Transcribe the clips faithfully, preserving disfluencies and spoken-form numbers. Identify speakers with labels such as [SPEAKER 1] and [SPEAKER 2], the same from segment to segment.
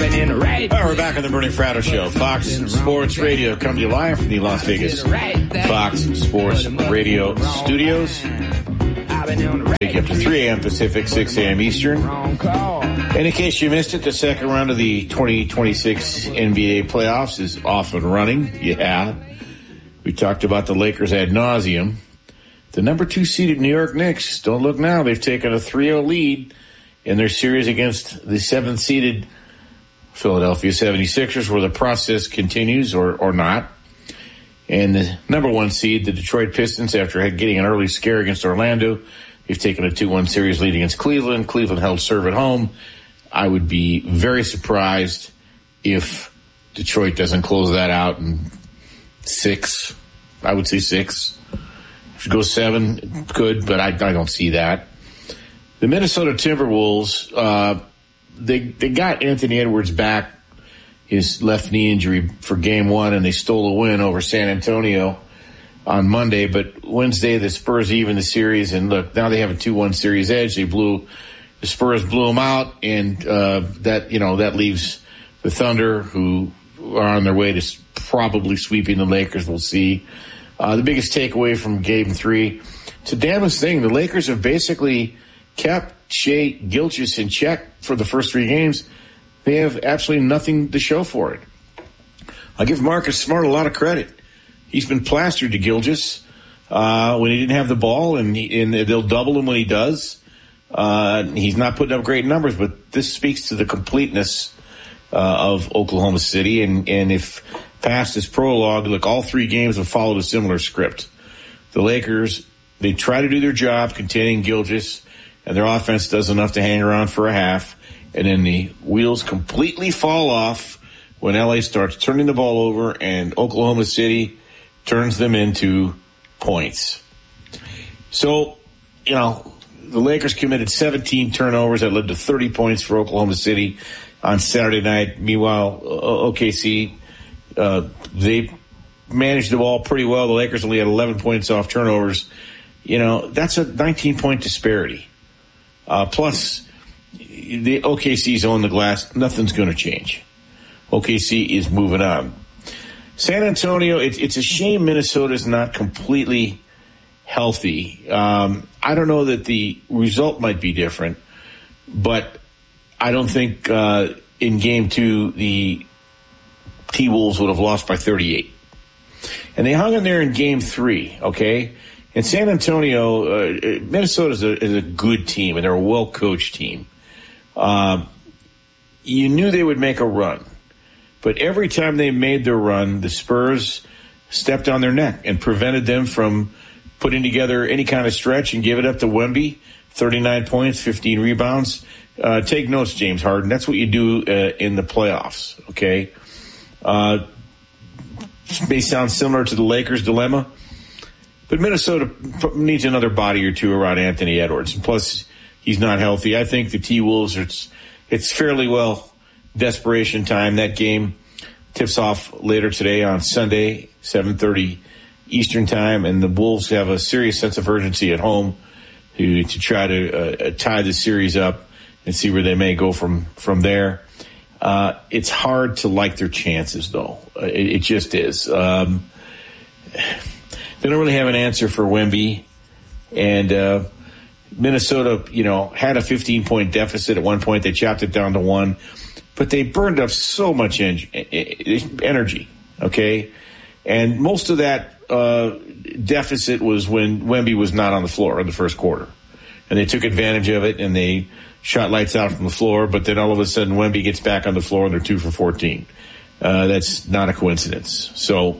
[SPEAKER 1] Right, we're back on the Bernie Fratto Show. Fox Sports Radio, come to you live from the Las Vegas Fox Sports Radio studios. Take you up to three a.m. Pacific, six a.m. Eastern. And in case you missed it, the second round of the twenty twenty-six N B A playoffs is off and running. Yeah. We talked about the Lakers ad nauseum. The number two seeded New York Knicks, don't look now, they've taken a three oh lead in their series against the seventh seeded Philadelphia seventy-sixers, where the process continues or, or not. And the number one seed, the Detroit Pistons, after getting an early scare against Orlando, they've taken a two one series lead against Cleveland. Cleveland held serve at home. I would be very surprised if Detroit doesn't close that out in six. I would say six. If it goes seven, it could, but I, I don't see that. The Minnesota Timberwolves, uh, they they got Anthony Edwards back, his left knee injury, for game one, and they stole a win over San Antonio on Monday. But Wednesday, the Spurs even the series, and look, now they have a two one series edge. They blew the Spurs blew them out, and uh, that you know that leaves the Thunder, who are on their way to probably sweeping the Lakers. We'll see. Uh, the biggest takeaway from game three, it's a damnest thing. The Lakers have basically kept Shai Gilgeous in check for the first three games. They have absolutely nothing to show for it. I'll give Marcus Smart a lot of credit. He's been plastered to Gilgeous uh, when he didn't have the ball, and, he, and they'll double him when he does. Uh, he's not putting up great numbers, but this speaks to the completeness uh, of Oklahoma City. And, and if past this prologue, look, all three games have followed a similar script. The Lakers, they try to do their job containing Gilgeous, and their offense does enough to hang around for a half, and then the wheels completely fall off when L A starts turning the ball over and Oklahoma City turns them into points. So, you know, the Lakers committed seventeen turnovers that led to thirty points for Oklahoma City on Saturday night. Meanwhile, O K C, uh, they managed the ball pretty well. The Lakers only had eleven points off turnovers. You know, that's a nineteen-point disparity. Uh, plus, the O K C's on the glass. Nothing's going to change. O K C is moving on. San Antonio, it, it's a shame Minnesota's not completely healthy. Um, I don't know that the result might be different, but I don't think uh, in game two the T-Wolves would have lost by thirty-eight. And they hung in there in game three, okay? And San Antonio, uh, Minnesota is a, is a good team, and they're a well-coached team. Uh, you knew they would make a run. But every time they made their run, the Spurs stepped on their neck and prevented them from putting together any kind of stretch and give it up to Wemby. thirty-nine points, fifteen rebounds. Uh, take notes, James Harden. That's what you do uh, in the playoffs, okay? Uh, may sound similar to the Lakers' dilemma. But Minnesota needs another body or two around Anthony Edwards. And plus, he's not healthy. I think the T-Wolves, it's, it's fairly well desperation time. That game tips off later today on Sunday, seven thirty Eastern time. And the Wolves have a serious sense of urgency at home to, to try to uh, tie the series up and see where they may go from, from there. Uh, it's hard to like their chances, though. It, it just is. Um, They don't really have an answer for Wemby. And uh, Minnesota, you know, had a fifteen-point deficit at one point. They chopped it down to one. But they burned up so much en- energy, okay? And most of that uh, deficit was when Wemby was not on the floor in the first quarter. And they took advantage of it, and they shot lights out from the floor. But then all of a sudden, Wemby gets back on the floor, and they're two for fourteen. Uh, that's not a coincidence. So,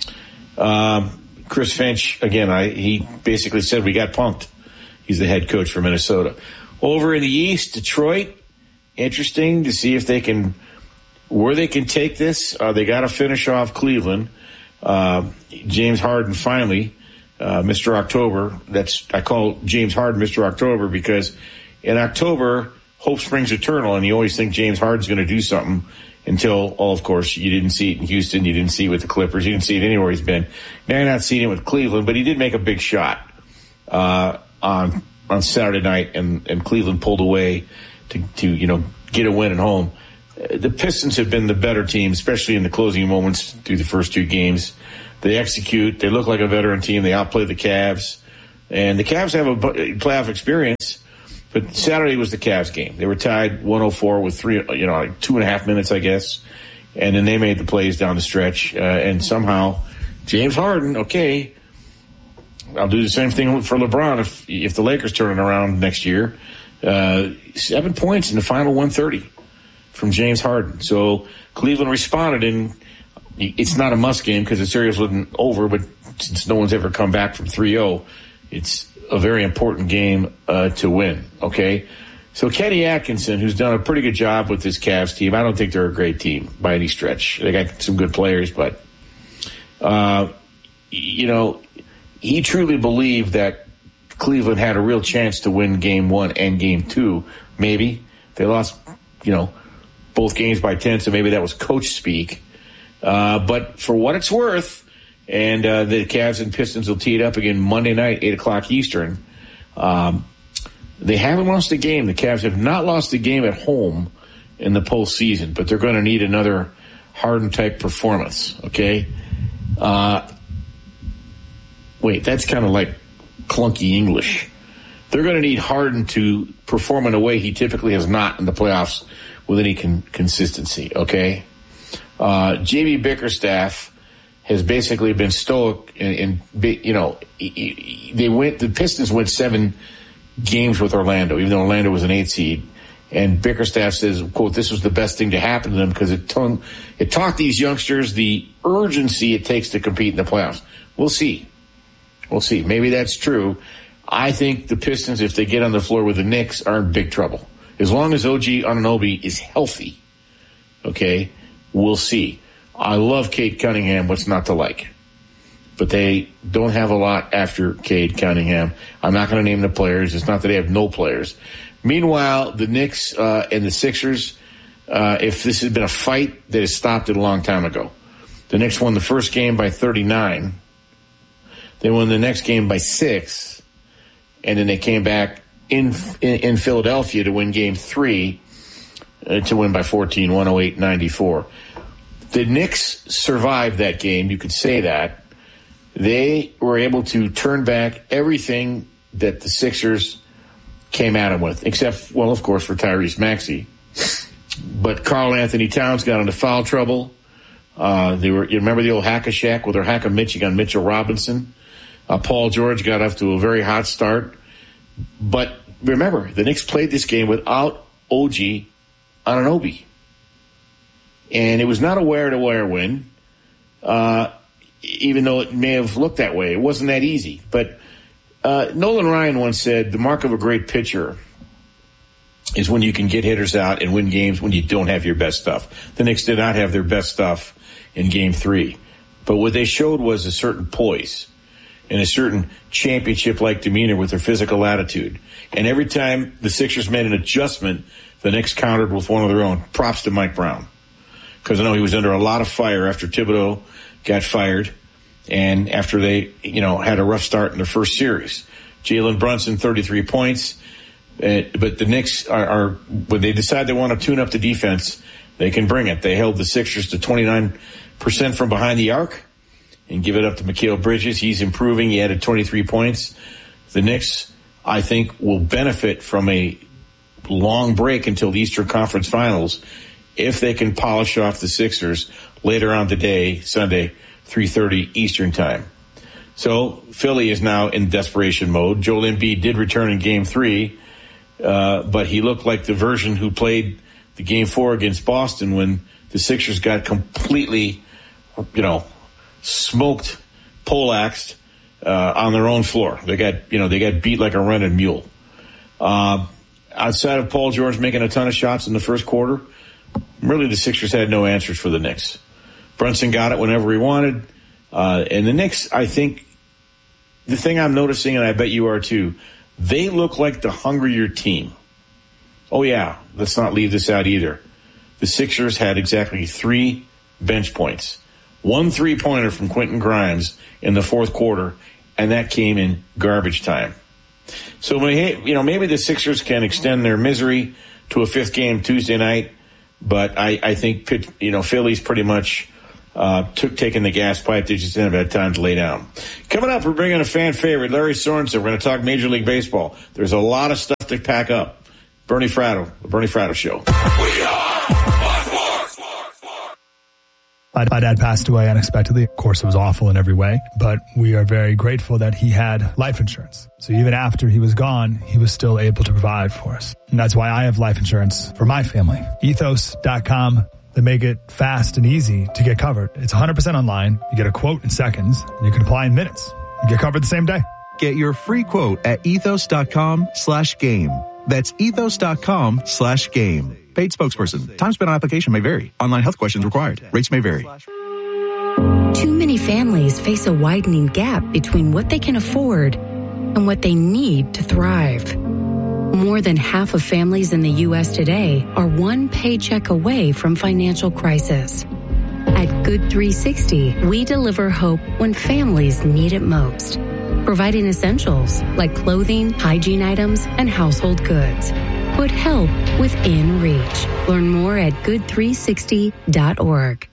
[SPEAKER 1] um, Chris Finch, again, I, he basically said we got punked. He's the head coach for Minnesota. Over in the East, Detroit, interesting to see if they can, where they can take this. Uh, they got to finish off Cleveland. Uh, James Harden finally, uh, Mister October. That's I call James Harden Mister October because in October, hope springs eternal, and you always think James Harden's going to do something. Until, oh, of course, you didn't see it in Houston. You didn't see it with the Clippers. You didn't see it anywhere he's been. Now you're not seeing it with Cleveland, but he did make a big shot uh, on on Saturday night, and, and Cleveland pulled away to, to, you know, get a win at home. the Pistons have been the better team, especially in the closing moments through the first two games. They execute. They look like a veteran team. They outplay the Cavs. And the Cavs have a playoff experience, but Saturday was the Cavs game. They were tied one oh four with three, you know, like two and a half minutes, I guess. And then they made the plays down the stretch. Uh, and somehow James Harden, okay, I'll do the same thing for LeBron if if the Lakers turn it around next year. Uh, seven points in the final one thirty from James Harden. So Cleveland responded, and it's not a must game because the series wasn't over, but since no one's ever come back from three oh, it's a very important game uh, to win, okay? So Kenny Atkinson, who's done a pretty good job with this Cavs team, I don't think they're a great team by any stretch. They got some good players, but, uh, you know, he truly believed that Cleveland had a real chance to win game one and game two. Maybe. They lost, you know, both games by ten, so maybe that was coach speak. Uh, but for what it's worth, and uh, the Cavs and Pistons will tee it up again Monday night, eight o'clock Eastern. Um, they haven't lost a game. The Cavs have not lost a game at home in the postseason, but they're going to need another Harden-type performance, okay? Uh, wait, that's kind of like clunky English. They're going to need Harden to perform in a way he typically has not in the playoffs with any con- consistency, okay? Uh, J B Bickerstaff has basically been stoic, and, and you know, they went. The Pistons went seven games with Orlando, even though Orlando was an eight seed. And Bickerstaff says, "quote This was the best thing to happen to them because it tongue, it taught these youngsters the urgency it takes to compete in the playoffs." We'll see. We'll see. Maybe that's true. I think the Pistons, if they get on the floor with the Knicks, are in big trouble. As long as O G Anunoby is healthy, okay, we'll see. I love Cade Cunningham. What's not to like? But they don't have a lot after Cade Cunningham. I'm not going to name the players. It's not that they have no players. Meanwhile, the Knicks uh, and the Sixers, uh, if this had been a fight, they'd have stopped it a long time ago. The Knicks won the first game by thirty-nine. They won the next game by six. And then they came back in in, in Philadelphia to win game three, uh, to win by fourteen, one oh eight ninety-four. The Knicks survived that game. You could say that. They were able to turn back everything that the Sixers came at them with, except, well, of course, for Tyrese Maxey. But Karl Anthony Towns got into foul trouble. Uh, they were, you remember the old Hack-a-Shack with their Hack-a-Mitch? You got Mitchell Robinson. Uh, Paul George got off to a very hot start. But remember, the Knicks played this game without O G Anunoby. And it was not a wire-to-wire win, uh, even though it may have looked that way. It wasn't that easy. But uh, Nolan Ryan once said, the mark of a great pitcher is when you can get hitters out and win games when you don't have your best stuff. The Knicks did not have their best stuff in game three. But what they showed was a certain poise and a certain championship-like demeanor with their physical attitude. And every time the Sixers made an adjustment, the Knicks countered with one of their own. Props to Mike Brown. Because I know he was under a lot of fire after Thibodeau got fired and after they, you know, had a rough start in their first series. Jalen Brunson, thirty-three points. Uh, but the Knicks are, are, when they decide they want to tune up the defense, they can bring it. They held the Sixers to twenty-nine percent from behind the arc and give it up to Mikal Bridges. He's improving. He added twenty-three points. The Knicks, I think, will benefit from a long break until the Eastern Conference Finals if they can polish off the Sixers later on today, Sunday, three thirty Eastern Time. So Philly is now in desperation mode. Joel Embiid did return in Game three, uh, but he looked like the version who played the Game four against Boston when the Sixers got completely, you know, smoked, poleaxed uh, on their own floor. They got, you know, they got beat like a rented mule. Uh, outside of Paul George making a ton of shots in the first quarter, really, the Sixers had no answers for the Knicks. Brunson got it whenever he wanted. Uh, and the Knicks, I think, the thing I'm noticing, and I bet you are too, they look like the hungrier team. Oh, yeah, let's not leave this out either. The Sixers had exactly three bench points. One three-pointer from Quentin Grimes in the fourth quarter, and that came in garbage time. So, you know, maybe the Sixers can extend their misery to a fifth game Tuesday night. But I, I think, you know, Philly's pretty much uh, took taking the gas pipe. They just didn't have time to lay down. Coming up, we're bringing a fan favorite, Larry Sorensen. We're going to talk Major League Baseball. There's a lot of stuff to pack up. Bernie Fratto, the Bernie Fratto Show. We are
[SPEAKER 2] sports. My, my dad passed away unexpectedly. Of course, it was awful in every way, but we are very grateful that he had life insurance. So even after he was gone, he was still able to provide for us. And that's why I have life insurance for my family. ethos dot com. They make it fast and easy to get covered. It's one hundred percent online. You get a quote in seconds, and you can apply in minutes. You get covered the same day.
[SPEAKER 3] Get your free quote at ethos dot com slash game. That's ethos dot com slash game. Paid spokesperson. Time spent on application may vary. Online health questions required. Rates may vary.
[SPEAKER 4] Too many families face a widening gap between what they can afford and what they need to thrive. More than half of families in the U S today are one paycheck away from financial crisis. At Good three sixty, we deliver hope when families need it most, providing essentials like clothing, hygiene items, and household goods. Put help within reach. Learn more at good three sixty dot org.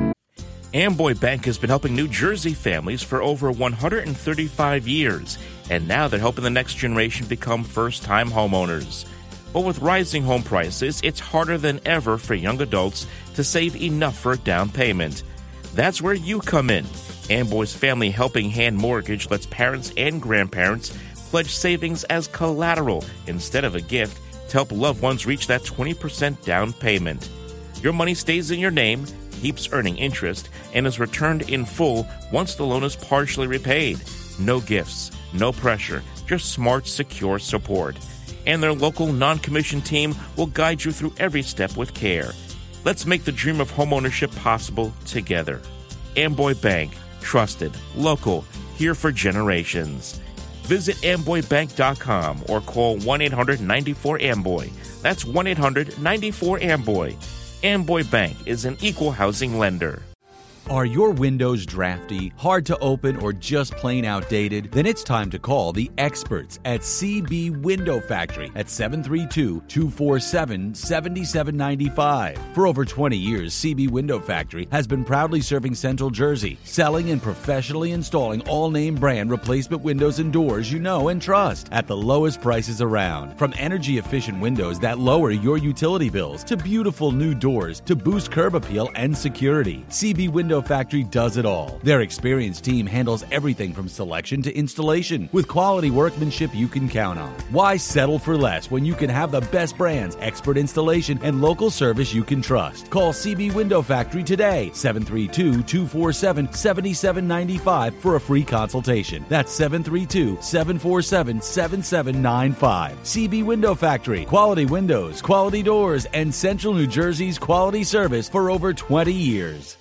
[SPEAKER 5] Amboy Bank has been helping New Jersey families for over one hundred thirty-five years, and now they're helping the next generation become first-time homeowners. But with rising home prices, it's harder than ever for young adults to save enough for a down payment. That's where you come in. Amboy's Family Helping Hand Mortgage lets parents and grandparents pledge savings as collateral instead of a gift to help loved ones reach that twenty percent down payment. Your money stays in your name, keeps earning interest, and is returned in full once the loan is partially repaid. No gifts, no pressure, just smart, secure support. And their local non-commissioned team will guide you through every step with care. Let's make the dream of homeownership possible together. Amboy Bank. Trusted, local, here for generations. Visit amboy bank dot com or call one eight hundred nine four amboy. That's one eight hundred nine four amboy. Amboy Bank is an equal housing lender.
[SPEAKER 6] Are your windows drafty, hard to open, or just plain outdated? Then it's time to call the experts at C B Window Factory at seven three two, two four seven, seven seven nine five. For over twenty years, C B Window Factory has been proudly serving Central Jersey, selling and professionally installing all-name brand replacement windows and doors you know and trust at the lowest prices around. From energy-efficient windows that lower your utility bills to beautiful new doors to boost curb appeal and security, C B Window Factory does it all. Their experienced team handles everything from selection to installation with quality workmanship you can count on. Why settle for less when you can have the best brands, expert installation, and local service you can trust? Call C B Window Factory today, seven three two, two four seven, seven seven nine five for a free consultation. That's seven three two, seven four seven, seven seven nine five. C B Window Factory. Quality windows, quality doors, and Central New Jersey's quality service for over twenty years.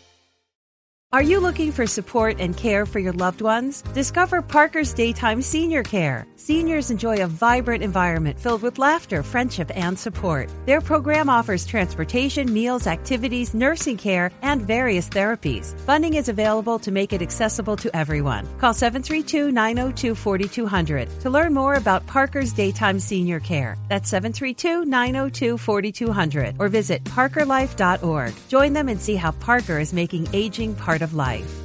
[SPEAKER 7] Are you looking for support and care for your loved ones? Discover Parker's Daytime Senior Care. Seniors enjoy a vibrant environment filled with laughter, friendship, and support. Their program offers transportation, meals, activities, nursing care, and various therapies. Funding is available to make it accessible to everyone. Call seven three two, nine zero two, four two zero zero to learn more about Parker's Daytime Senior Care. That's seven three two, nine zero two, four two zero zero or visit parker life dot org. Join them and see how Parker is making aging part of life.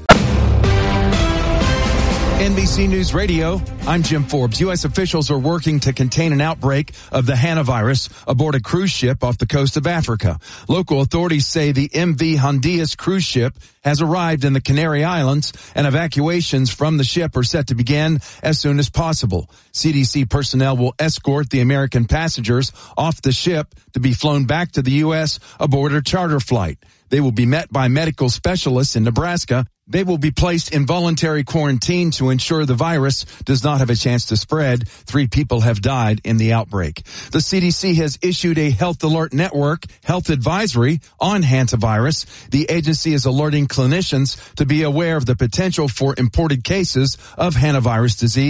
[SPEAKER 8] N B C News Radio, I'm Jim Forbes. U S officials are working to contain an outbreak of the hantavirus aboard a cruise ship off the coast of Africa. Local authorities say the M V Hondias cruise ship has arrived in the Canary Islands, and evacuations from the ship are set to begin as soon as possible. C D C personnel will escort the American passengers off the ship to be flown back to the U S aboard a charter flight. They will be met by medical specialists in Nebraska. They will be placed in voluntary quarantine to ensure the virus does not have a chance to spread. Three people have died in the outbreak. The C D C has issued a Health Alert Network health advisory on hantavirus. The agency is alerting clinicians to be aware of the potential for imported cases of hantavirus disease.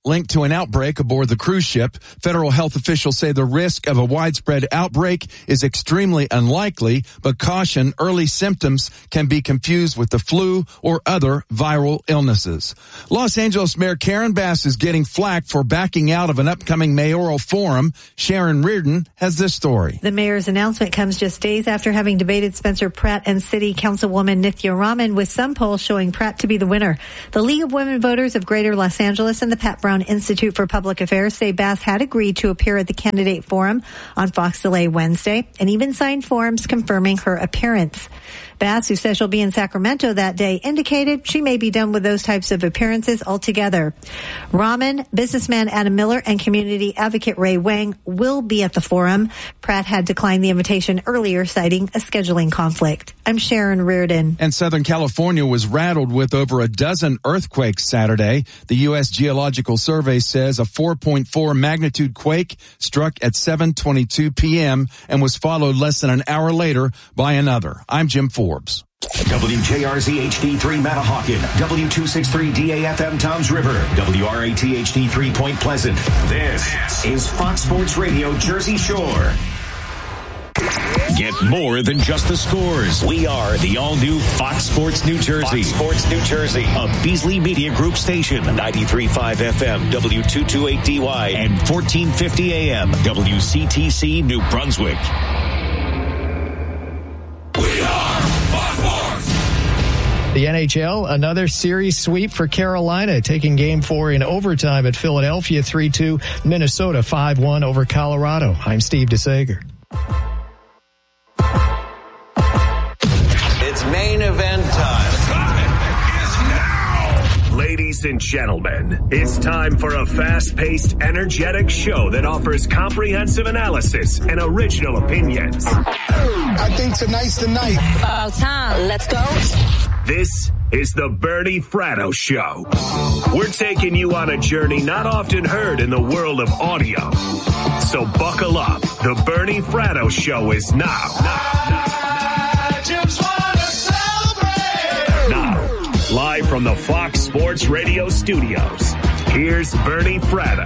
[SPEAKER 8] linked to an outbreak aboard the cruise ship. Federal health officials say the risk of a widespread outbreak is extremely unlikely, but caution early symptoms can be confused with the flu or other viral illnesses. Los Angeles Mayor Karen Bass is getting flack for backing out of an upcoming mayoral forum. Sharon Reardon has this story.
[SPEAKER 9] The mayor's announcement comes just days after having debated Spencer Pratt and City Councilwoman Nithya Raman, with some polls showing Pratt to be the winner. The League of Women Voters of Greater Los Angeles and the Pat Brown Institute for Public Affairs say Bass had agreed to appear at the candidate forum on Fox Delay Wednesday and even signed forms confirming her appearance. Bass, who says she'll be in Sacramento that day, indicated she may be done with those types of appearances altogether. Raman, businessman Adam Miller, and community advocate Ray Wang will be at the forum. Pratt had declined the invitation earlier, citing a scheduling conflict. I'm Sharon Reardon.
[SPEAKER 8] And Southern California was rattled with over a dozen earthquakes Saturday. The U S Geological Survey says a four point four magnitude quake struck at seven twenty-two p.m. and was followed less than an hour later by another. I'm Jim Forbes.
[SPEAKER 10] W J R Z H D three Matahawkin, W two sixty-three D A F M Toms River, W R A T H D three Point Pleasant. This is Fox Sports Radio Jersey Shore. Get more than just the scores. We are the all-new Fox Sports New Jersey. Fox Sports New Jersey, a Beasley Media Group station, ninety-three point five F M, W two twenty-eight D Y, and fourteen fifty A M, W C T C New Brunswick.
[SPEAKER 11] We are Fox Sports.
[SPEAKER 12] The N H L, another series sweep for Carolina, taking game four in overtime at Philadelphia, three two. Minnesota, five one over Colorado. I'm Steve DeSager.
[SPEAKER 13] It's main event time.
[SPEAKER 11] Time is now. Ladies and gentlemen, it's time for a fast-paced, energetic show that offers comprehensive analysis and original opinions.
[SPEAKER 14] I think tonight's the night.
[SPEAKER 15] About time. Let's go.
[SPEAKER 11] This is the Bernie Fratto Show. We're taking you on a journey not often heard in the world of audio. So buckle up. The Bernie Fratto Show is now. now, now.
[SPEAKER 14] Just wanna celebrate.
[SPEAKER 11] Now, live from the Fox Sports Radio studios, here's Bernie Fratto.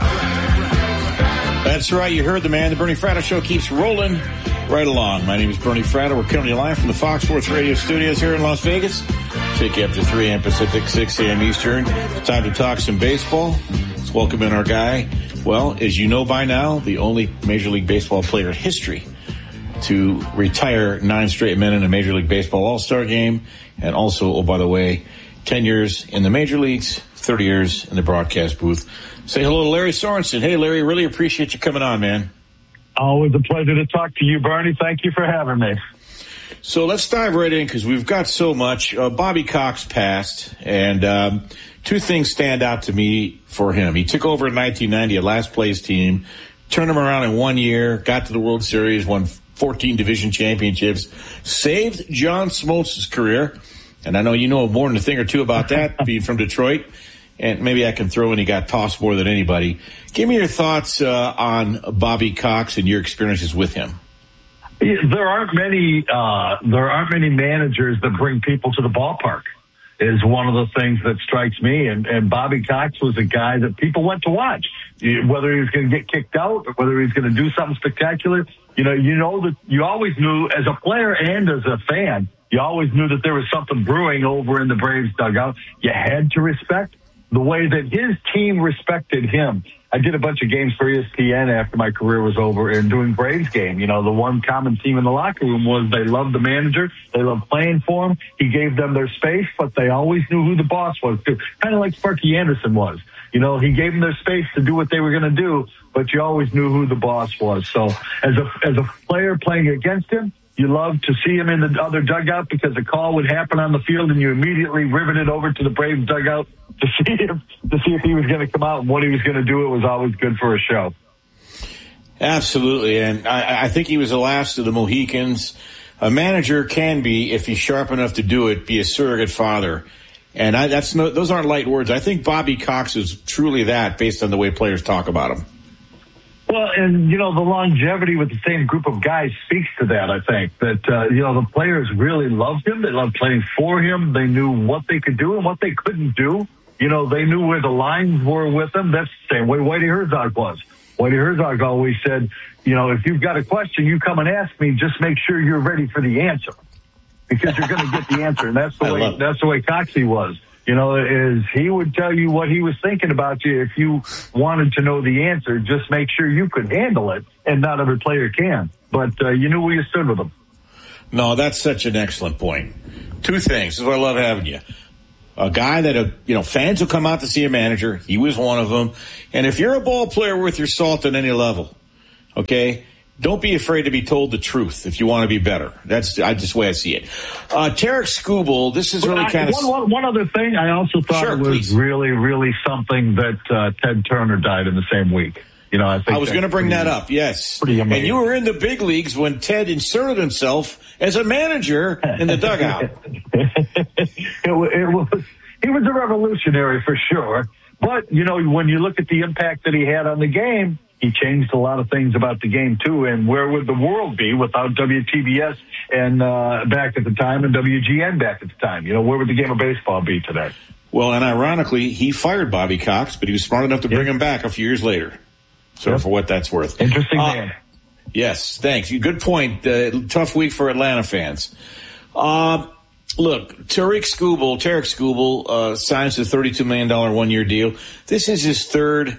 [SPEAKER 1] That's right, you heard the man. The Bernie Fratto Show keeps rolling right along. My name is Bernie Fratto. We're coming to you live from the Fox Sports Radio studios here in Las Vegas. Take you up to three a.m. Pacific, six a.m. Eastern. Time to talk some baseball. Let's welcome in our guy. Well, as you know by now, the only Major League Baseball player in history to retire nine straight men in a Major League Baseball All-Star game. And also, oh, by the way, ten years in the Major Leagues, thirty years in the broadcast booth. Say hello to Larry Sorensen. Hey, Larry, really appreciate you coming on, man.
[SPEAKER 16] Always a pleasure to talk to you, Bernie. Thank you for having me.
[SPEAKER 1] So let's dive right in because we've got so much. Uh, Bobby Cox passed, and um, two things stand out to me for him. He took over in nineteen ninety, a last-place team, turned them around in one year, got to the World Series, won fourteen division championships, saved John Smoltz's career. And I know you know more than a thing or two about that, being from Detroit. And maybe I can throw in he got tossed more than anybody. Give me your thoughts uh, on Bobby Cox and your experiences with him.
[SPEAKER 16] There aren't many. Uh, there aren't many managers that bring people to the ballpark. Is one of the things that strikes me. And, and Bobby Cox was a guy that people went to watch, whether he was going to get kicked out or whether he was going to do something spectacular. You know, you know that you always knew as a player and as a fan, you always knew that there was something brewing over in the Braves dugout. You had to respect the way that his team respected him. I did a bunch of games for E S P N after my career was over and doing Braves game. You know, the one common theme in the locker room was they loved the manager. They loved playing for him. He gave them their space, but they always knew who the boss was too. Kind of like Sparky Anderson was. You know, he gave them their space to do what they were going to do, but you always knew who the boss was. So as a, as a player playing against him, you loved to see him in the other dugout because a call would happen on the field and you immediately riveted over to the Braves dugout to see if to see if he was going to come out and what he was going to do. It was always good for a show.
[SPEAKER 1] Absolutely, and I, I think he was the last of the Mohicans. A manager can be, if he's sharp enough to do it, be a surrogate father, and I, that's no, those aren't light words. I think Bobby Cox is truly that, based on the way players talk about him.
[SPEAKER 16] Well, and, you know, the longevity with the same group of guys speaks to that, I think. That, uh, you know, the players really loved him. They loved playing for him. They knew what they could do and what they couldn't do. you know, they knew where the lines were with them. That's the same way Whitey Herzog was. Whitey Herzog always said, you know, if you've got a question, you come and ask me. Just make sure you're ready for the answer, because you're going to get the answer. And that's the way that's the way Coxie was. You know, is he would tell you what he was thinking about you. If you wanted to know the answer, just make sure you could handle it, and not every player can. But uh, you knew where you stood with them.
[SPEAKER 1] No, that's such an excellent point. Two things. This is what I love having you. A guy that, uh, you know, fans will come out to see a manager. He was one of them. And if you're a ball player worth your salt at any level, okay, don't be afraid to be told the truth if you want to be better. That's I, just the way I see it. Uh, Tarek Skubal, this is really kind of...
[SPEAKER 16] One, one, one other thing, I also thought
[SPEAKER 1] sure,
[SPEAKER 16] it was
[SPEAKER 1] please.
[SPEAKER 16] really, really something that uh, Ted Turner died in the same week. You know, I think
[SPEAKER 1] I was going to bring
[SPEAKER 16] pretty,
[SPEAKER 1] that up, yes.
[SPEAKER 16] Pretty amazing.
[SPEAKER 1] And you were in the big leagues when Ted inserted himself as a manager in the dugout.
[SPEAKER 16] it, it was, he was a revolutionary for sure. But, you know, when you look at the impact that he had on the game, he changed a lot of things about the game, too. And where would the world be without W T B S and uh, back at the time and W G N back at the time? You know, where would the game of baseball be today?
[SPEAKER 1] Well, and ironically, he fired Bobby Cox, but he was smart enough to bring yep. him back a few years later. So yep. for what that's worth.
[SPEAKER 16] Interesting
[SPEAKER 1] uh,
[SPEAKER 16] man.
[SPEAKER 1] Yes, thanks. Good point. Uh, tough week for Atlanta fans. Uh, look, Tarek Skubal, Tarek Skubal uh, signs a thirty-two million dollars one-year deal. This is his third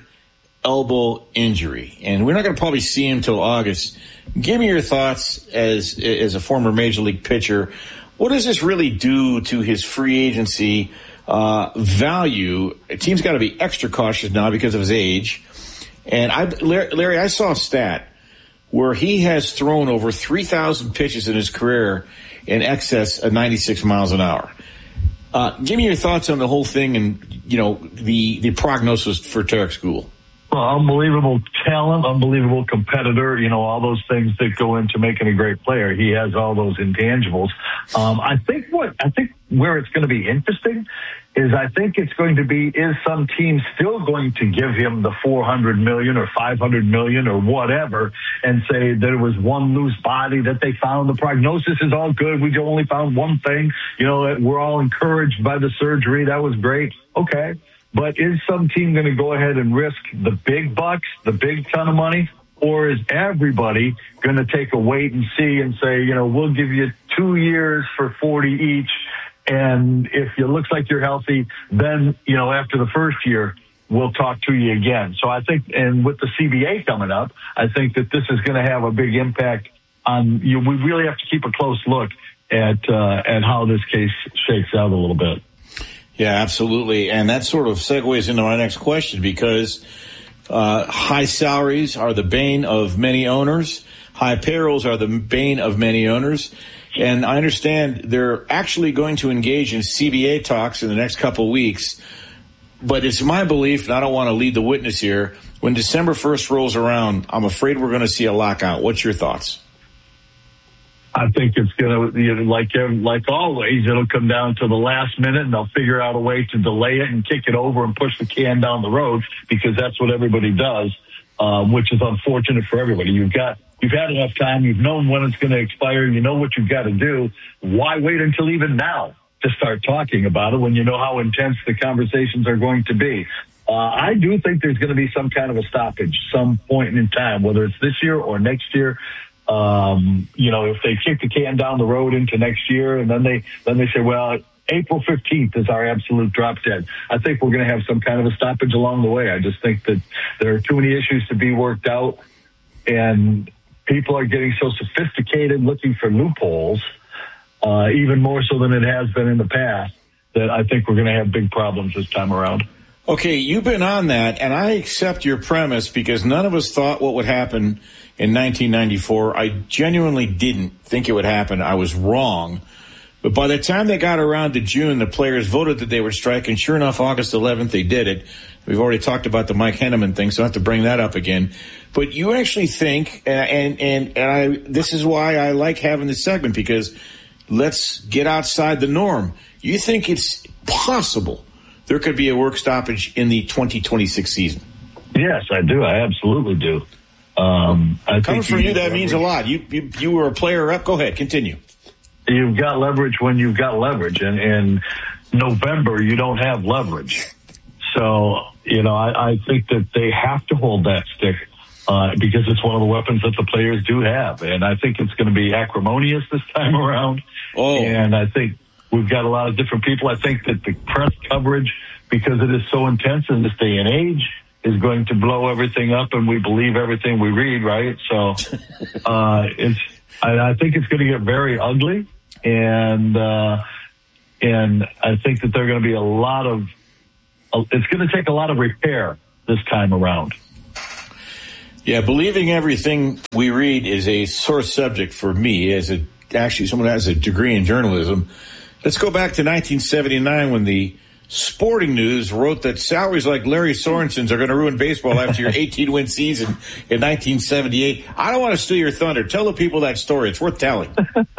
[SPEAKER 1] elbow injury, and we're not going to probably see him till August. Give me your thoughts as as a former major league pitcher. What does this really do to his free agency uh, value? A team's got to be extra cautious now because of his age. And I, Larry, I saw a stat where he has thrown over three thousand pitches in his career in excess of ninety-six miles an hour. Uh, give me your thoughts on the whole thing and, you know, the, the prognosis for Tarek Skubal.
[SPEAKER 16] Well, unbelievable talent, unbelievable competitor, you know, all those things that go into making a great player. He has all those intangibles. Um, I think what, I think where it's going to be interesting is I think it's going to be, is some team still going to give him the four hundred million or five hundred million or whatever and say that it was one loose body that they found. The prognosis is all good. We only found one thing. You know, we're all encouraged by the surgery. That was great. Okay. But is some team going to go ahead and risk the big bucks, the big ton of money, or is everybody going to take a wait and see and say, you know, we'll give you two years for forty each, and if it looks like you're healthy, then, you know, after the first year, we'll talk to you again. So I think, and with the C B A coming up, I think that this is going to have a big impact on you. We really have to keep a close look at uh, at how this case shakes out a little bit.
[SPEAKER 1] Yeah, absolutely. And that sort of segues into my next question, because uh, high salaries are the bane of many owners. High payrolls are the bane of many owners. And I understand they're actually going to engage in C B A talks in the next couple of weeks. But it's my belief, and I don't want to lead the witness here, when December first rolls around, I'm afraid we're going to see a lockout. What's your thoughts?
[SPEAKER 16] I think it's going to, you know, like like always, it'll come down to the last minute, and they'll figure out a way to delay it and kick it over and push the can down the road, because that's what everybody does, um, which is unfortunate for everybody. You've got you've had enough time. You've known when it's going to expire. You know what you've got to do. Why wait until even now to start talking about it when you know how intense the conversations are going to be? Uh, I do think there's going to be some kind of a stoppage some point in time, whether it's this year or next year. Um, you know, if they kick the can down the road into next year, and then they then they say, well, April fifteenth is our absolute drop dead. I think we're going to have some kind of a stoppage along the way. I just think that there are too many issues to be worked out, and people are getting so sophisticated looking for loopholes, uh, even more so than it has been in the past, that I think we're going to have big problems this time around.
[SPEAKER 1] Okay, you've been on that, and I accept your premise, because none of us thought what would happen in nineteen ninety-four. I genuinely didn't think it would happen. I was wrong. But by the time they got around to June, the players voted that they would strike, and sure enough, August eleventh, they did it. We've already talked about the Mike Henneman thing, so I have to bring that up again. But you actually think, and and, and I, this is why I like having this segment, because let's get outside the norm. You think it's possible there could be a work stoppage in the twenty twenty-six season?
[SPEAKER 16] Yes, I do. I absolutely do. Um, I
[SPEAKER 1] Coming
[SPEAKER 16] think
[SPEAKER 1] from
[SPEAKER 16] you,
[SPEAKER 1] you, that means a lot. You, you you were a player up. Go ahead, continue.
[SPEAKER 16] You've got leverage when you've got leverage, and in November you don't have leverage. So, you know, I, I think that they have to hold that stick uh, because it's one of the weapons that the players do have. And I think it's going to be acrimonious this time around.
[SPEAKER 1] Oh.
[SPEAKER 16] And I think we've got a lot of different people. I think that the press coverage, because it is so intense in this day and age, is going to blow everything up, and we believe everything we read, right? So uh, it's. I, I think it's going to get very ugly, and uh, and I think that there are going to be a lot of. Uh, it's going to take a lot of repair this time around.
[SPEAKER 1] Yeah, believing everything we read is a sore subject for me as a actually someone who has a degree in journalism. Let's go back to nineteen seventy-nine when the Sporting News wrote that salaries like Larry Sorensen's are going to ruin baseball after your eighteen-win season in nineteen seventy-eight. I don't want to steal your thunder. Tell the people that story. It's worth telling.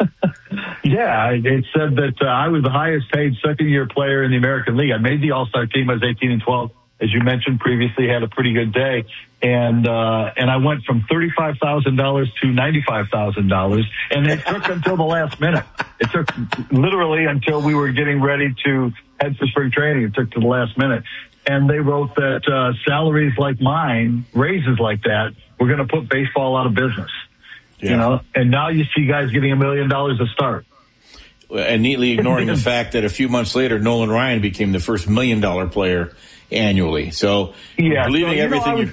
[SPEAKER 16] Yeah, it said that uh, I was the highest paid second-year player in the American League. I made the All-Star team. I was eighteen and twelve. As you mentioned previously, had a pretty good day. And uh, and I went from thirty-five thousand dollars to ninety-five thousand dollars. And it took until the last minute. It took literally until we were getting ready to head for spring training. It took to the last minute. And they wrote that uh, salaries like mine, raises like that, were going to put baseball out of business. Yeah. You know, and now you see guys getting a million dollars a start.
[SPEAKER 1] And neatly ignoring the fact that a few months later, Nolan Ryan became the first million-dollar player annually. So,
[SPEAKER 16] yeah,
[SPEAKER 1] believing
[SPEAKER 16] so,
[SPEAKER 1] everything.
[SPEAKER 16] Know, I, was,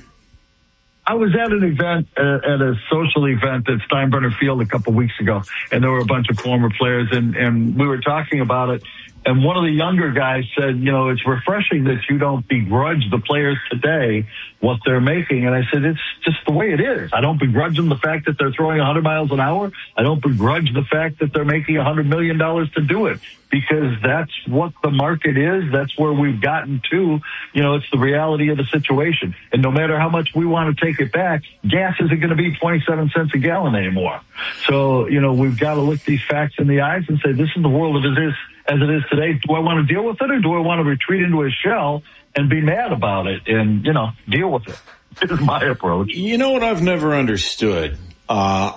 [SPEAKER 16] I was at an event, uh, at a social event at Steinbrenner Field a couple weeks ago, and there were a bunch of former players, and, and we were talking about it. And one of the younger guys said, you know, it's refreshing that you don't begrudge the players today what they're making. And I said, it's just the way it is. I don't begrudge them the fact that they're throwing one hundred miles an hour. I don't begrudge the fact that they're making one hundred million dollars to do it, because that's what the market is. That's where we've gotten to. You know, it's the reality of the situation. And no matter how much we want to take it back, gas isn't going to be twenty-seven cents a gallon anymore. So, you know, we've got to look these facts in the eyes and say, this is the world as it is, as it is today. Do I want to deal with it, or do I want to retreat into a shell and be mad about it and, you know, deal with it? This is my approach.
[SPEAKER 1] You know what I've never understood? Uh,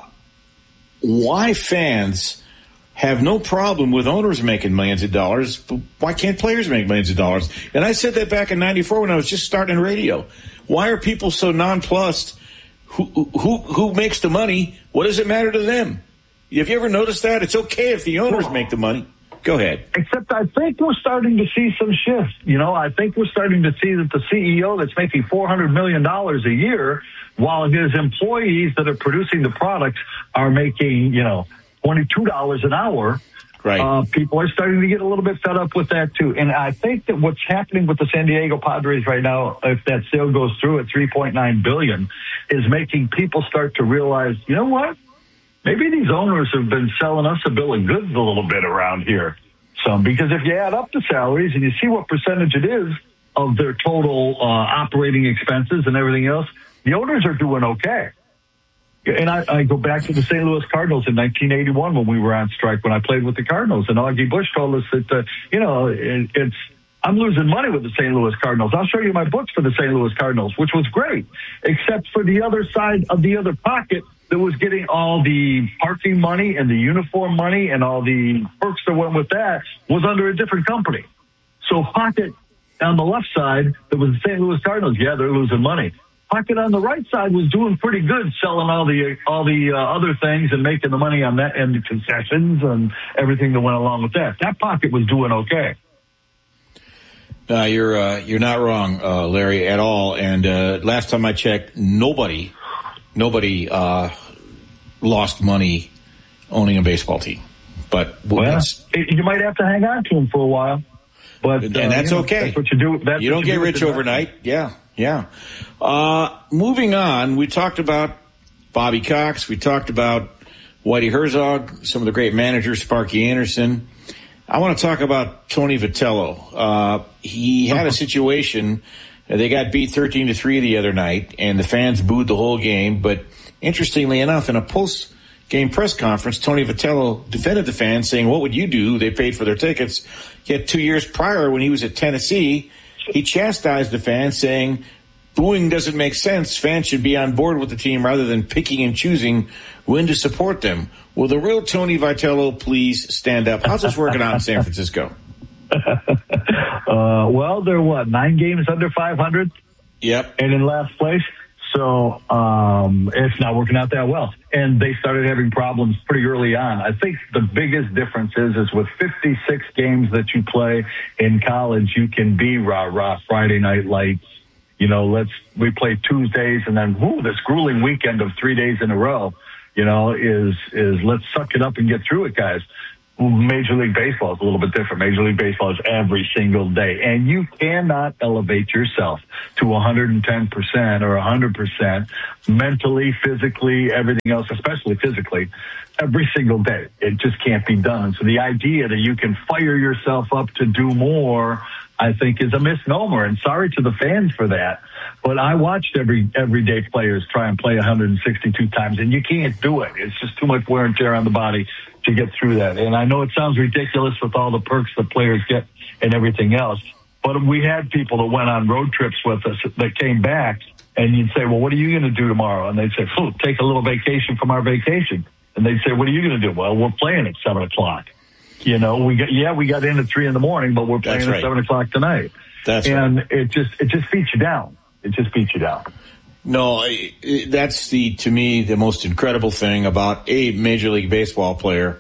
[SPEAKER 1] why fans have no problem with owners making millions of dollars, but why can't players make millions of dollars? And I said that back in ninety-four when I was just starting radio. Why are people so nonplussed? Who, who, who makes the money? What does it matter to them? Have you ever noticed that? It's okay if the owners make the money. Go ahead.
[SPEAKER 16] Except I think we're starting to see some shifts. You know, I think we're starting to see that the C E O that's making four hundred million dollars a year, while his employees that are producing the products are making, you know, twenty-two dollars an hour.
[SPEAKER 1] Right.
[SPEAKER 16] Uh, people are starting to get a little bit fed up with that, too. And I think that what's happening with the San Diego Padres right now, if that sale goes through at three point nine billion dollars, is making people start to realize, you know what? Maybe these owners have been selling us a bill of goods a little bit around here. So, because if you add up the salaries and you see what percentage it is of their total uh, operating expenses and everything else, the owners are doing okay. And I, I go back to the Saint Louis Cardinals in nineteen eighty-one when we were on strike, when I played with the Cardinals. And Augie Bush told us that, uh, you know, it, it's, I'm losing money with the Saint Louis Cardinals. I'll show you my books for the Saint Louis Cardinals, which was great, except for the other side of the other pocket that was getting all the parking money and the uniform money and all the perks that went with that was under a different company. So pocket on the left side, that was the Saint Louis Cardinals. Yeah, they're losing money. Pocket on the right side was doing pretty good, selling all the all the uh, other things and making the money on that, and the concessions and everything that went along with that. That pocket was doing okay.
[SPEAKER 1] Uh, you're uh, you're not wrong, uh, Larry, at all. And uh, last time I checked, nobody nobody uh, lost money owning a baseball team. But
[SPEAKER 16] well,
[SPEAKER 1] that's,
[SPEAKER 16] you might have to hang on to them for a while. But
[SPEAKER 1] and
[SPEAKER 16] uh,
[SPEAKER 1] that's
[SPEAKER 16] you know,
[SPEAKER 1] okay.
[SPEAKER 16] That's what you do. That's
[SPEAKER 1] you don't
[SPEAKER 16] you
[SPEAKER 1] get
[SPEAKER 16] do
[SPEAKER 1] rich overnight. Yeah, yeah. Uh, moving on, we talked about Bobby Cox. We talked about Whitey Herzog, some of the great managers, Sparky Anderson. I want to talk about Tony Vitello. Uh, he had a situation. They got beat thirteen to three the other night, and the fans booed the whole game. But interestingly enough, in a post-game press conference, Tony Vitello defended the fans, saying, what would you do? They paid for their tickets. Yet two years prior, when he was at Tennessee, he chastised the fans, saying, booing doesn't make sense. Fans should be on board with the team rather than picking and choosing when to support them. Will the real Tony Vitello please stand up? How's this working out in San Francisco?
[SPEAKER 16] uh, well, they're what, nine games under five hundred?
[SPEAKER 1] Yep.
[SPEAKER 16] And in last place. So um, it's not working out that well. And they started having problems pretty early on. I think the biggest difference is, is with fifty-six games that you play in college, you can be rah-rah Friday night lights. You know, let's, we play Tuesdays and then, whoo, this grueling weekend of three days in a row, you know, is, is let's suck it up and get through it, guys. Major League Baseball is a little bit different. Major League Baseball is every single day. And you cannot elevate yourself to one hundred ten percent or one hundred percent mentally, physically, everything else, especially physically, every single day. It just can't be done. So the idea that you can fire yourself up to do more, I think, is a misnomer. And sorry to the fans for that. But I watched every everyday players try and play one hundred sixty-two times, and you can't do it. It's just too much wear and tear on the body to get through that. And I know it sounds ridiculous with all the perks that players get and everything else, but we had people that went on road trips with us that came back, and you'd say, well, what are you going to do tomorrow? And they'd say, oh, take a little vacation from our vacation. And they'd say, what are you going to do? Well, we're playing at seven o'clock. You know, we got, yeah, we got in at three in the morning, but we're playing
[SPEAKER 1] That's
[SPEAKER 16] at
[SPEAKER 1] right.
[SPEAKER 16] seven o'clock tonight.
[SPEAKER 1] That's
[SPEAKER 16] and
[SPEAKER 1] right.
[SPEAKER 16] it just, it just beats you down. It just beats you down.
[SPEAKER 1] No, that's the, to me, the most incredible thing about a Major League Baseball player.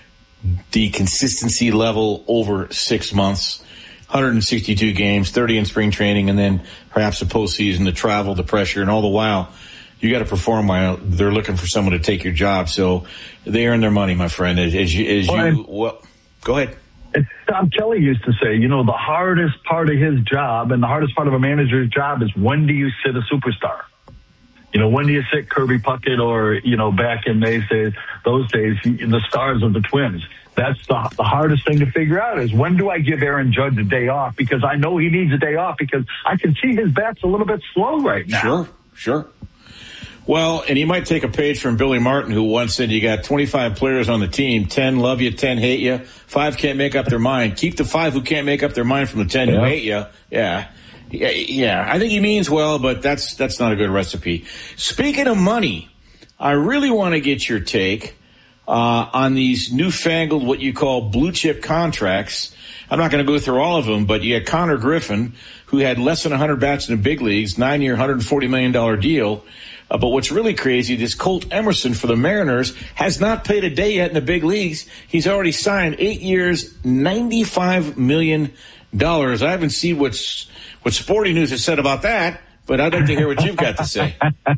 [SPEAKER 1] The consistency level over six months, one hundred sixty-two games, thirty in spring training, and then perhaps the postseason, the travel, the pressure, and all the while, you got to perform while they're looking for someone to take your job. So they earn their money, my friend. As, as you, as
[SPEAKER 16] well,
[SPEAKER 1] you, well, go ahead.
[SPEAKER 16] Tom Kelly used to say, you know, the hardest part of his job and the hardest part of a manager's job is when do you sit a superstar? You know, when do you sit Kirby Puckett or, you know, back in those days, those days, the stars of the Twins? That's the, the hardest thing to figure out is when do I give Aaron Judge a day off? Because I know he needs a day off because I can see his bat's a little bit slow right now.
[SPEAKER 1] Sure, sure. Well, and you might take a page from Billy Martin, who once said you got twenty-five players on the team, ten love you, ten hate you, five can't make up their mind. Keep the five who can't make up their mind from the ten
[SPEAKER 16] yeah.
[SPEAKER 1] who hate you. Yeah. Yeah, yeah, I think he means well, but that's that's not a good recipe. Speaking of money, I really want to get your take uh, on these newfangled, what you call blue chip contracts. I'm not going to go through all of them, but you had Connor Griffin, who had less than one hundred bats in the big leagues, nine-year, one hundred forty million dollars deal. Uh, but what's really crazy, this Colt Emerson for the Mariners has not played a day yet in the big leagues. He's already signed eight years, ninety-five million dollars. I haven't seen what's what Sporting News has said about that, but I'd like to hear what you've got to say.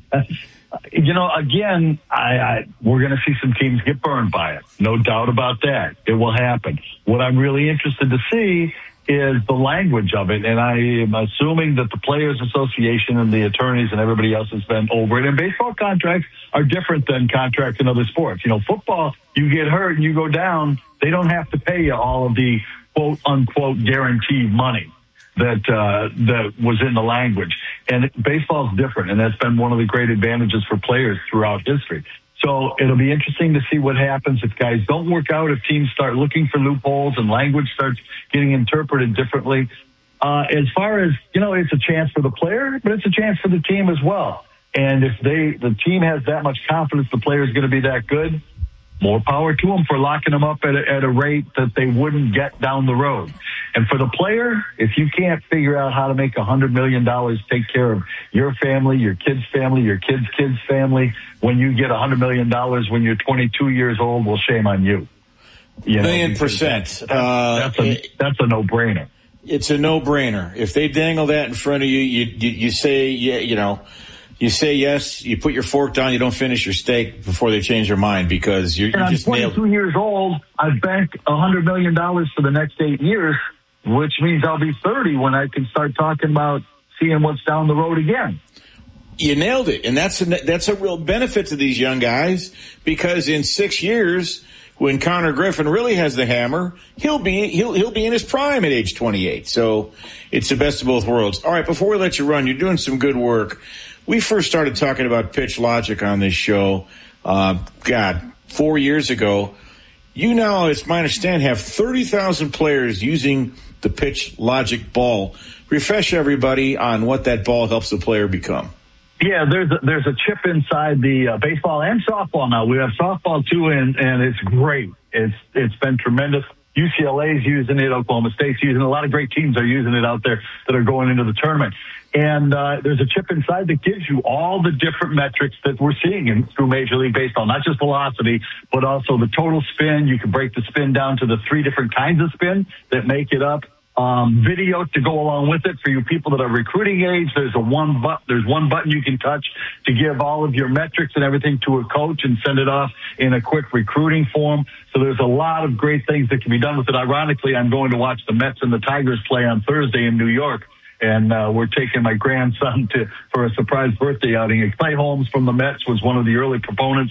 [SPEAKER 16] You know, again, I, I we're going to see some teams get burned by it. No doubt about that. It will happen. What I'm really interested to see is the language of it, and I am assuming that the Players Association and the attorneys and everybody else has been over it. And baseball contracts are different than contracts in other sports. You know, football, you get hurt and you go down, they don't have to pay you all of the quote-unquote guaranteed money that uh, that was in the language. And baseball is different, and that's been one of the great advantages for players throughout history. So it'll be interesting to see what happens if guys don't work out, if teams start looking for loopholes and language starts getting interpreted differently. Uh, as far as, you know, it's a chance for the player, but it's a chance for the team as well. And if they the team has that much confidence the player is going to be that good, more power to them for locking them up at a, at a rate that they wouldn't get down the road. And for the player, if you can't figure out how to make one hundred million dollars take care of your family, your kid's family, your kid's kid's family, when you get one hundred million dollars when you're twenty-two years old, well, shame on you. you
[SPEAKER 1] Million
[SPEAKER 16] know,
[SPEAKER 1] percent.
[SPEAKER 16] That's, that's,
[SPEAKER 1] uh,
[SPEAKER 16] a, that's a no-brainer.
[SPEAKER 1] It's a no-brainer. If they dangle that in front of you, you, you, you say, yeah, you know, you say yes, you put your fork down, you don't finish your steak before they change their mind because you're, you're
[SPEAKER 16] and
[SPEAKER 1] just
[SPEAKER 16] I'm
[SPEAKER 1] nailed.
[SPEAKER 16] twenty-two years old. I've banked one hundred million dollars for the next eight years, which means I'll be thirty when I can start talking about seeing what's down the road again.
[SPEAKER 1] You nailed it. And that's a, that's a real benefit to these young guys because in six years, when Connor Griffin really has the hammer, he'll be, he'll, he'll be in his prime at age twenty-eight. So it's the best of both worlds. All right. Before we let you run, you're doing some good work. We first started talking about pitch logic on this show, uh, God, four years ago. You now, it's my understanding, have thirty thousand players using the pitch logic ball. Refresh everybody on what that ball helps the player become.
[SPEAKER 16] Yeah, there's a, there's a chip inside the uh, baseball and softball now. We have softball too, and, and it's great. It's it's been tremendous. U C L A's using it. Oklahoma State's using it. A lot of great teams are using it out there that are going into the tournament. And uh, there's a chip inside that gives you all the different metrics that we're seeing in, through Major League Baseball, not just velocity, but also the total spin. You can break the spin down to the three different kinds of spin that make it up. Um, video to go along with it for you people that are recruiting age. There's a one but there's one button you can touch to give all of your metrics and everything to a coach and send it off in a quick recruiting form. So there's a lot of great things that can be done with it. Ironically, I'm going to watch the Mets and the Tigers play on Thursday in New York. And uh, we're taking my grandson to for a surprise birthday outing. Clay Holmes from the Mets was one of the early proponents